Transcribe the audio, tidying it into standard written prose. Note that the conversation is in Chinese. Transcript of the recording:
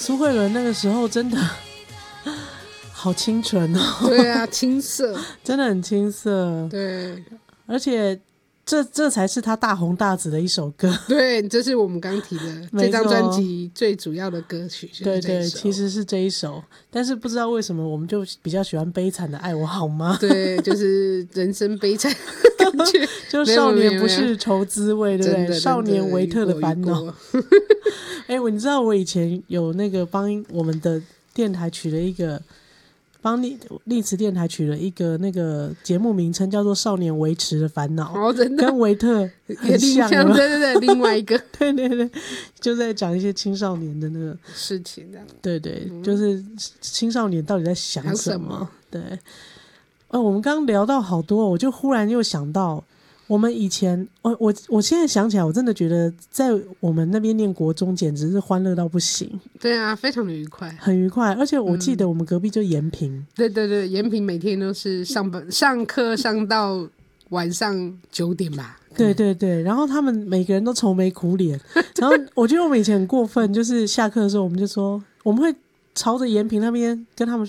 苏慧伦那个时候真的好清纯哦。 对啊，青涩， 真的很青涩。 对， 而且这才是他大红大紫的一首歌。 对，这是我们刚提的这张专辑最主要的歌曲，就是这一首。 对对，其实是这一首，但是不知道为什么我们就比较喜欢悲惨的爱我好吗？ 对，就是人生悲惨的感觉。 就少年不是愁滋味，对不对？少年维特的烦恼。你知道我以前有那个帮我们的电台取了一个，帮丽池电台取了一个那个节目名称，叫做《少年维持的烦恼》。 哦，真的跟维特很像。 对对对，另外一个对对对，就在讲一些青少年的那个事情。 对对，就是青少年到底在想什么。对，我们刚刚聊到好多，我就忽然又想到我们以前，我现在想起来，我真的觉得在我们那边念国中简直是欢乐到不行。 对啊，非常的愉快， 很愉快。而且我记得我们隔壁就延平。 对对对，延平每天都是上课上到晚上9点吧。 对对对，然后他们每个人都愁眉苦脸。然后我觉得我们以前很过分，就是下课的时候我们就说，我们会朝着延平那边跟他们